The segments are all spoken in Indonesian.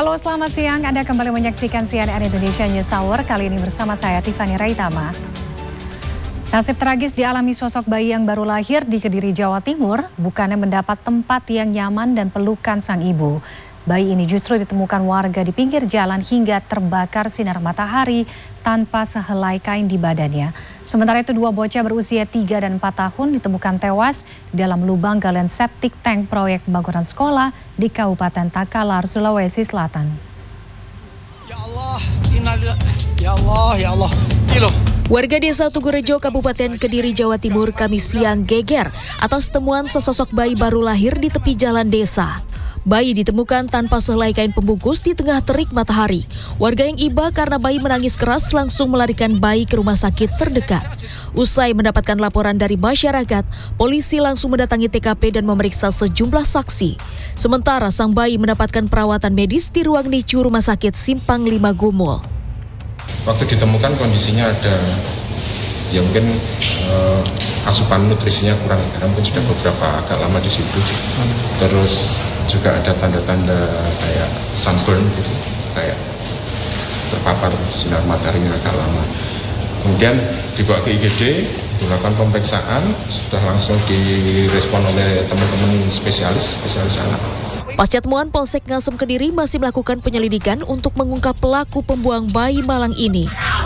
Halo, selamat siang. Anda kembali menyaksikan CNN Indonesia News Hour. Kali ini bersama saya Tiffany Raitama. Nasib tragis dialami sosok bayi yang baru lahir di Kediri, Jawa Timur. Bukannya mendapat tempat yang nyaman dan pelukan sang ibu. Bayi ini justru ditemukan warga di pinggir jalan hingga terbakar sinar matahari tanpa sehelai kain di badannya. Sementara itu dua bocah berusia 3 dan 4 tahun ditemukan tewas dalam lubang galian septic tank proyek pembangunan sekolah di Kabupaten Takalar, Sulawesi Selatan. Ya Allah, ya Allah, ya Allah. Warga desa Tugurejo, Kabupaten Kediri, Jawa Timur, Kamis siang geger atas temuan sesosok bayi baru lahir di tepi jalan desa. Bayi ditemukan tanpa sehelai kain pembungkus di tengah terik matahari. Warga yang iba karena bayi menangis keras langsung melarikan bayi ke rumah sakit terdekat. Usai mendapatkan laporan dari masyarakat, polisi langsung mendatangi TKP dan memeriksa sejumlah saksi. Sementara sang bayi mendapatkan perawatan medis di ruang NICU Rumah Sakit Simpang 5 Gumul. Waktu ditemukan kondisinya ada ya mungkin asupan nutrisinya kurang, karena mungkin sudah beberapa agak lama di situ. Terus juga ada tanda-tanda kayak sunburn gitu, kayak terpapar sinar matahari yang agak lama. Kemudian dibawa ke IGD, dilakukan pemeriksaan, sudah langsung direspon oleh teman-teman spesialis anak. Pasca temuan, Polsek Ngasem Kediri masih melakukan penyelidikan untuk mengungkap pelaku pembuang bayi malang ini.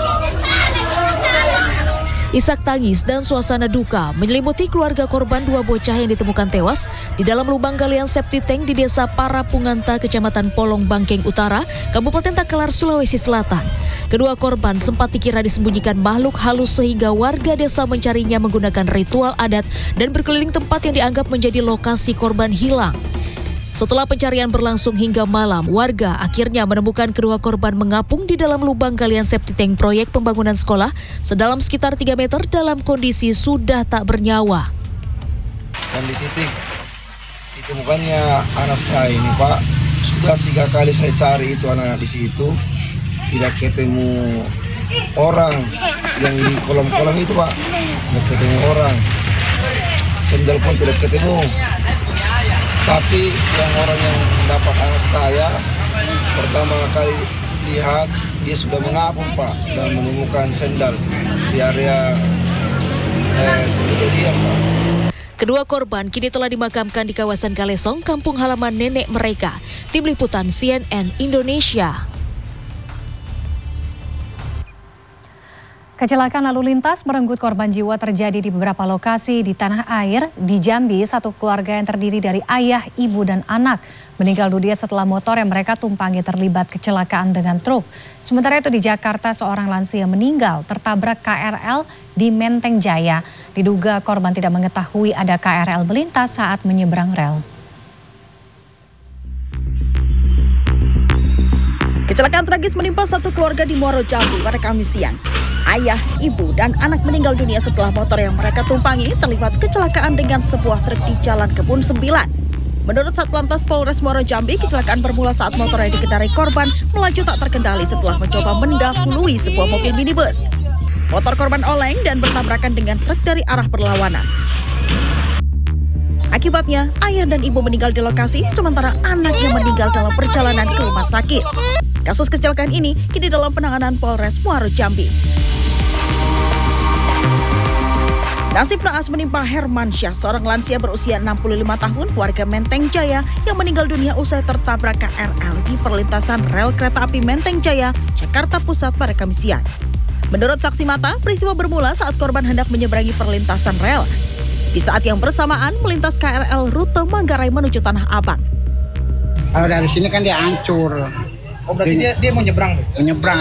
Isak tangis dan suasana duka menyelimuti keluarga korban dua bocah yang ditemukan tewas di dalam lubang galian septic tank di Desa Parapunganta, Kecamatan Polong Bangkeng Utara, Kabupaten Takalar, Sulawesi Selatan. Kedua korban sempat dikira disembunyikan makhluk halus sehingga warga desa mencarinya menggunakan ritual adat dan berkeliling tempat yang dianggap menjadi lokasi korban hilang. Setelah pencarian berlangsung hingga malam, warga akhirnya menemukan kedua korban mengapung di dalam lubang galian septic tank proyek pembangunan sekolah sedalam sekitar 3 meter dalam kondisi sudah tak bernyawa. Dan di titik ditemukannya anak saya ini, Pak, sudah 3 kali saya cari itu anak di situ, tidak ketemu orang yang di kolom-kolom itu, Pak, tidak ketemu orang, sendal pun tidak ketemu. Tapi yang orang yang dapat anak saya pertama kali lihat dia sudah mengapung, Pak, dan menemukan sendal di area kejadian, Pak. Kedua korban kini telah dimakamkan di kawasan Galesong, kampung halaman nenek mereka. Tim Liputan CNN Indonesia. Kecelakaan lalu lintas merenggut korban jiwa terjadi di beberapa lokasi di tanah air. Di Jambi, satu keluarga yang terdiri dari ayah, ibu, dan anak meninggal dunia setelah motor yang mereka tumpangi terlibat kecelakaan dengan truk. Sementara itu di Jakarta, seorang lansia meninggal tertabrak KRL di Menteng Jaya. Diduga korban tidak mengetahui ada KRL melintas saat menyeberang rel. Kecelakaan tragis menimpa satu keluarga di Muaro Jambi pada Kamis siang. Ayah, ibu, dan anak meninggal dunia setelah motor yang mereka tumpangi terlibat kecelakaan dengan sebuah truk di Jalan Kebun 9. Menurut Satlantas Polres Muaro Jambi, kecelakaan bermula saat motor yang dikendarai korban melaju tak terkendali setelah mencoba mendahului sebuah mobil minibus. Motor korban oleng dan bertabrakan dengan truk dari arah berlawanan. Akibatnya, ayah dan ibu meninggal di lokasi, sementara anaknya meninggal dalam perjalanan ke rumah sakit. Kasus kecelakaan ini kini dalam penanganan Polres Muaro Jambi. Nasib naas menimpa Hermansyah, seorang lansia berusia 65 tahun, warga Menteng Jaya yang meninggal dunia usai tertabrak KRL di perlintasan rel kereta api Menteng Jaya, Jakarta Pusat pada Kamis siang. Menurut saksi mata, peristiwa bermula saat korban hendak menyeberangi perlintasan rel. Di saat yang bersamaan, melintas KRL rute Manggarai menuju Tanah Abang. Kalau dari sini kan dia hancur. Oh, berarti dia mau nyebrang? Menyeberang.